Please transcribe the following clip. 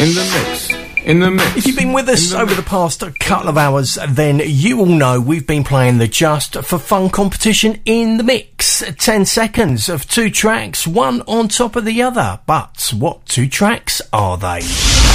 In the mix. In the mix. If you've been with us over the past couple of hours, then you all know we've been playing the Just for Fun competition in the mix. 10 seconds of two tracks, one on top of the other. But what two tracks are they?